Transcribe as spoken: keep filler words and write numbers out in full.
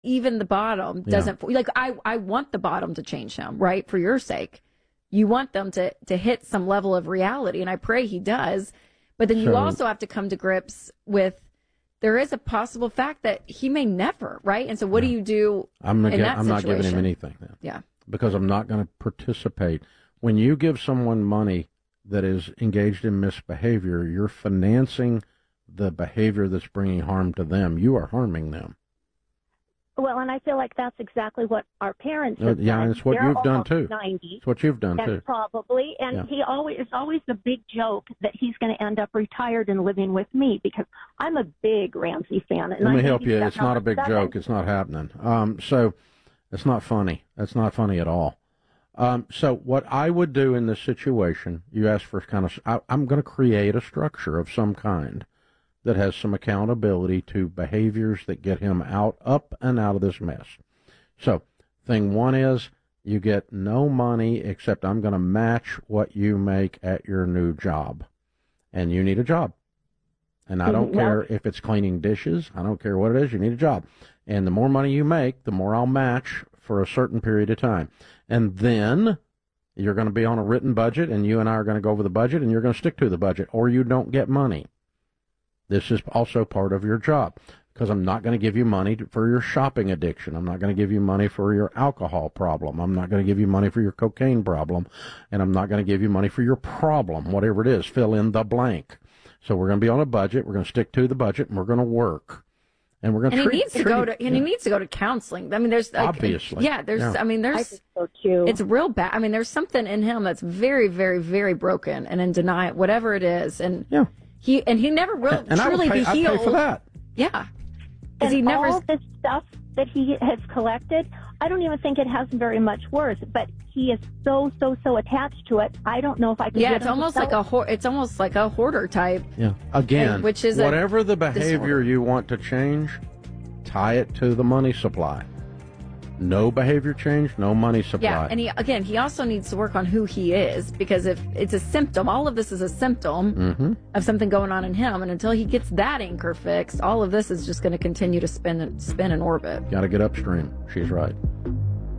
even the bottom doesn't, yeah. like, I, I want the bottom to change him, right? For your sake. You want them to, to hit some level of reality, and I pray he does. But then you so, also have to come to grips with there is a possible fact that he may never, right? And so what yeah. do you do I'm in get, that I'm situation? not giving him anything then. Yeah. Because I'm not going to participate. When you give someone money that is engaged in misbehavior, you're financing the behavior that's bringing harm to them. You are harming them. Well, and I feel like that's exactly what our parents have uh, yeah, done. and it's what They're you've done too. ninety. It's what you've done and too. Probably, and yeah. he always it's always the big joke that he's going to end up retired and living with me because I'm a big Ramsey fan. And Let me I help you. It's not a big seven. joke. It's not happening. Um, so it's not funny. That's not funny at all. Um, so what I would do in this situation, you asked for kind of, I, I'm going to create a structure of some kind that has some accountability to behaviors that get him out, up and out of this mess. So thing one is you get no money except I'm going to match what you make at your new job. And you need a job. And I don't care if it's cleaning dishes. I don't care what it is. You need a job. And the more money you make, the more I'll match for a certain period of time. And then you're going to be on a written budget, and you and I are going to go over the budget, and you're going to stick to the budget, or you don't get money. This is also part of your job, because I'm not going to give you money to, for your shopping addiction. I'm not going to give you money for your alcohol problem. I'm not going to give you money for your cocaine problem, and I'm not going to give you money for your problem, whatever it is. Fill in the blank. So we're going to be on a budget. We're going to stick to the budget, and we're going to work. And we're going to treat, he needs to treat, go to and yeah. he needs to go to counseling. I mean, there's like, obviously, yeah. There's, yeah. I mean, there's. I think so too. It's real bad. I mean, there's something in him that's very, very, very broken and in denial, whatever it is. And yeah, he and he never will and truly I would pay, be healed. I'd pay for that. Yeah, and he never. All this stuff that he has collected, I don't even think it has very much worth. But he is so, so, so attached to it. I don't know if I could. Yeah, get it's him almost to like a ho- it's almost like a hoarder type. Yeah. Again, which is whatever the behavior disorder. you want to change, tie it to the money supply. No behavior change, no money supply. Yeah, and he again, he also needs to work on who he is, because if it's a symptom, all of this is a symptom mm-hmm. of something going on in him, and until he gets that anchor fixed, all of this is just going to continue to spin and spin in orbit. Got to get upstream. She's right.